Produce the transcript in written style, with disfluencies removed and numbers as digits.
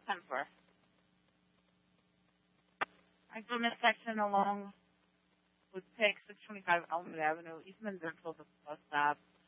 10-4. I go intersection along with Pick 625 Elmwood Avenue, Eastman Central, the bus stop.